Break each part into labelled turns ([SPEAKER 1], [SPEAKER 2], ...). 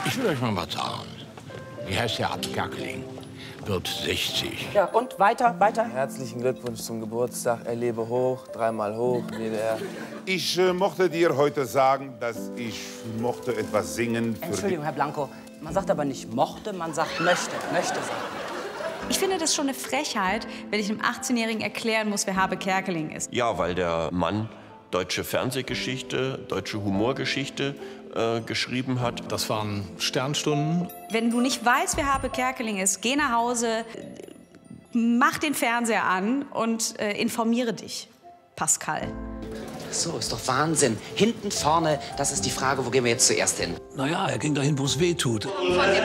[SPEAKER 1] Ich will euch mal was sagen. Wie heißt der Abkerkeling? Wird 60.
[SPEAKER 2] Ja, und weiter, weiter.
[SPEAKER 3] Herzlichen Glückwunsch zum Geburtstag. Er lebe hoch, dreimal hoch, WDR.
[SPEAKER 4] Ich mochte dir heute sagen, dass ich mochte etwas singen.
[SPEAKER 2] Entschuldigung, Herr Blanco. Man sagt aber nicht mochte, man sagt möchte. Möchte sagen.
[SPEAKER 5] Ich finde das schon eine Frechheit, wenn ich einem 18-Jährigen erklären muss, wer Habe Kerkeling ist.
[SPEAKER 6] Ja, weil der Mann deutsche Fernsehgeschichte, deutsche Humorgeschichte geschrieben hat.
[SPEAKER 7] Das waren Sternstunden.
[SPEAKER 5] Wenn du nicht weißt, wer Habe Kerkeling ist, geh nach Hause, mach den Fernseher an und informiere dich, Pascal.
[SPEAKER 2] So, ist doch Wahnsinn. Hinten, vorne, das ist die Frage, wo gehen wir jetzt zuerst hin?
[SPEAKER 7] Naja, er ging dahin, wo es weh tut.
[SPEAKER 8] Nein,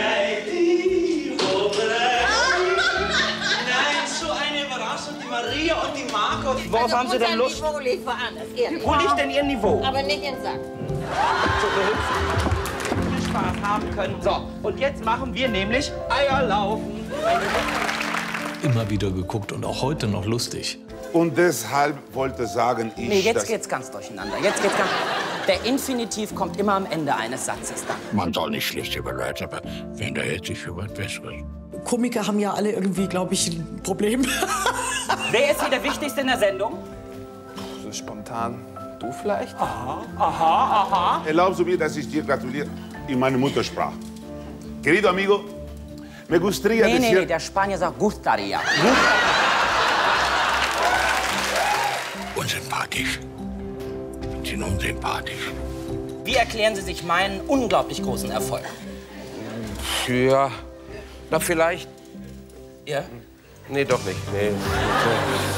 [SPEAKER 8] so eine Überraschung, die Maria und die Margot.
[SPEAKER 2] Worauf haben Sie denn Lust?
[SPEAKER 9] Niveau liegt woanders, ehrlich.
[SPEAKER 2] Wo liegt denn Ihr Niveau?
[SPEAKER 9] Aber nicht in Sack.
[SPEAKER 2] So behüpfen. Viel Spaß haben können. So, und jetzt machen wir nämlich Eierlaufen.
[SPEAKER 7] Immer wieder geguckt und auch heute noch lustig.
[SPEAKER 4] Und deshalb wollte sagen, ich...
[SPEAKER 2] Nee, jetzt geht's ganz durcheinander. Jetzt geht's ganz... Der Infinitiv kommt immer am Ende eines Satzes dann.
[SPEAKER 1] Man soll nicht schlecht über Leute, aber wer hält sich für was Besseres?
[SPEAKER 10] Komiker haben ja alle irgendwie, glaube ich, ein Problem.
[SPEAKER 2] Wer ist hier der Wichtigste in der Sendung?
[SPEAKER 3] So spontan. Du vielleicht?
[SPEAKER 2] Aha.
[SPEAKER 4] Erlaubst du mir, dass ich dir gratuliere in meiner Muttersprache? Querido amigo, me gustaría decir...
[SPEAKER 2] Nee, der Spanier sagt gustaría.
[SPEAKER 1] Unsympathisch. Sie sind unsympathisch.
[SPEAKER 2] Wie erklären Sie sich meinen unglaublich großen Erfolg?
[SPEAKER 3] Ja, na vielleicht.
[SPEAKER 2] Ja?
[SPEAKER 3] Nee, doch nicht. Nee.